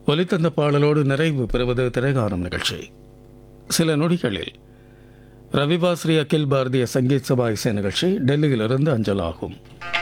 ஒலித்தந்த பாடலோடு நிறைவு பெறுவது திரைகாணும் நிகழ்ச்சி. சில நொடிகளில் ரவிவாஸ்ரீ அகில் பாரதிய சங்கீத் சபா இசை நிகழ்ச்சி டெல்லியிலிருந்து அஞ்சலாகும்.